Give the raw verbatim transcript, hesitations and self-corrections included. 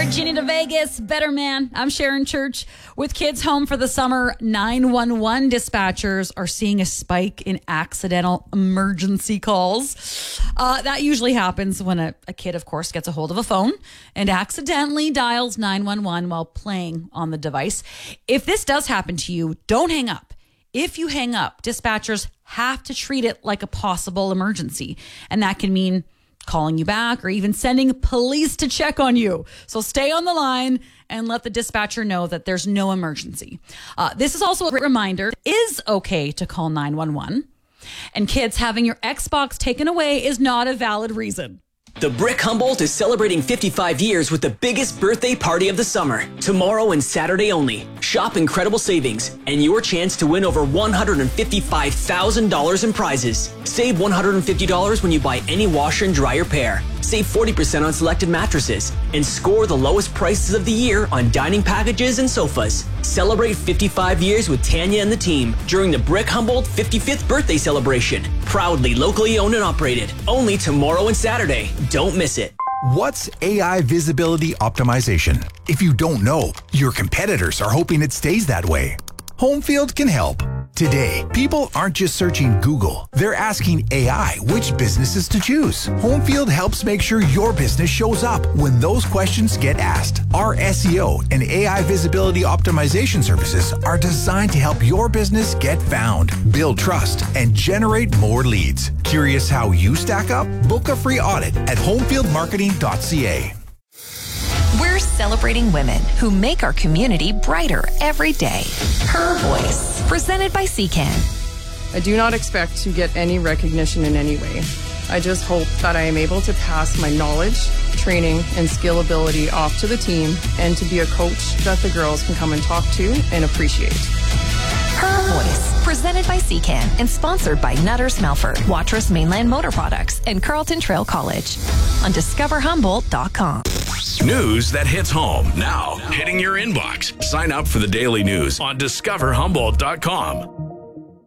Virginia to Vegas, better man. I'm Sharon Church. With kids home for the summer, nine one one dispatchers are seeing a spike in accidental emergency calls. Uh, that usually happens when a, a kid, of course, gets a hold of a phone and accidentally dials nine one one while playing on the device. If this does happen to you, don't hang up. If you hang up, dispatchers have to treat it like a possible emergency, and that can mean calling you back or even sending police to check on you. So stay on the line and let the dispatcher know that there's no emergency. Uh, this is also a reminder, it is okay to call nine one one. And kids, having your Xbox taken away is not a valid reason. The Brick Humboldt is celebrating fifty-five years with the biggest birthday party of the summer. Tomorrow and Saturday only. Shop incredible savings and your chance to win over one hundred fifty-five thousand dollars in prizes. Save one hundred fifty dollars when you buy any washer and dryer pair. Save forty percent on selected mattresses. And score the lowest prices of the year on dining packages and sofas. Celebrate fifty-five years with Tanya and the team during the Brick Humboldt fifty-fifth birthday celebration. Proudly locally owned and operated. Only tomorrow and Saturday. Don't miss it. What's A I visibility optimization? If you don't know, your competitors are hoping it stays that way. Homefield can help. Today, people aren't just searching Google. They're asking A I which businesses to choose. Homefield helps make sure your business shows up when those questions get asked. Our S E O and A I visibility optimization services are designed to help your business get found, build trust, and generate more leads. Curious how you stack up? Book a free audit at homefield marketing dot c a. We're celebrating women who make our community brighter every day. Her Voice, presented by C C A N. I do not expect to get any recognition in any way. I just hope that I am able to pass my knowledge, training, and skill ability off to the team and to be a coach that the girls can come and talk to and appreciate. Her Voice, presented by C C A N and sponsored by Nutters Melford, Watrous Mainland Motor Products, and Carlton Trail College on discover humboldt dot com. News that hits home now, hitting your inbox. Sign up for the daily news on discover humboldt dot com.